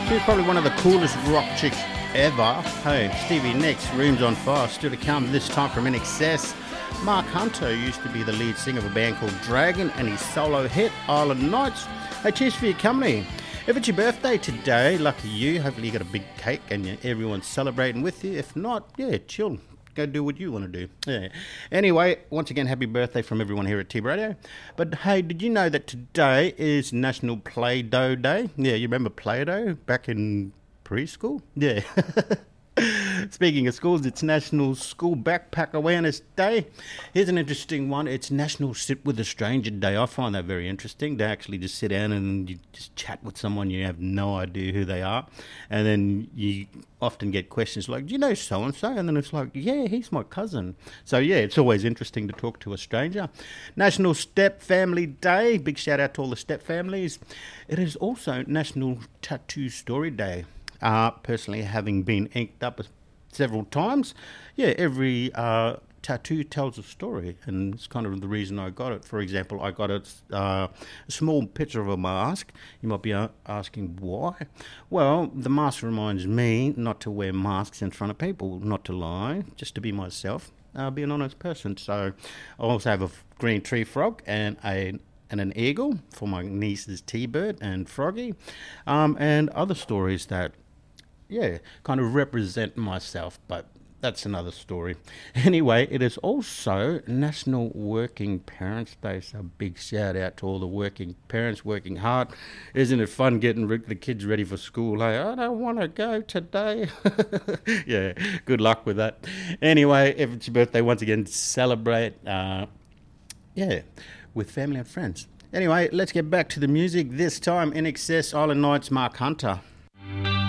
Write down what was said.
She's probably one of the coolest rock chicks ever. Hey, Stevie Nicks, Rooms on Fire, still to come this time from INXS. Mark Hunter used to be the lead singer of a band called Dragon, and his solo hit, Island Nights. Hey, cheers for your company. If it's your birthday today, lucky you. Hopefully you got a big cake and everyone's celebrating with you. If not, yeah, chill. Go do what you want to do. Yeah. Anyway, once again, happy birthday from everyone here at T Radio. But hey, did you know that today is National Play-Doh Day? Yeah, you remember Play-Doh back in preschool? Yeah. Speaking of schools, it's National School Backpack Awareness Day. Here's an interesting one. It's National Sit with a Stranger Day. I find that very interesting, to actually just sit down and you just chat with someone you have no idea who they are. And then you often get questions like, do you know so-and-so? And then it's like, yeah, he's my cousin. So, yeah, it's always interesting to talk to a stranger. National Step Family Day. Big shout out to all the Step families. It is also National Tattoo Story Day. Personally, having been inked up several times, yeah, every tattoo tells a story, and it's kind of the reason I got it. For example, I got a small picture of a mask. You might be asking why. Well, the mask reminds me not to wear masks in front of people, not to lie, just to be myself, be an honest person. So I also have a green tree frog and an eagle for my nieces T-Bird and Froggy, and other stories that, yeah, kind of represent myself, but that's another story. Anyway, it is also National Working Parents Day, so a big shout out to all the working parents working hard. Isn't it fun getting the kids ready for school? Hey, I don't want to go today. Yeah, good luck with that. Anyway, if it's your birthday, once again, celebrate, yeah, with family and friends. Anyway, let's get back to the music. This time, INXS, Island Nights, Mark Hunter.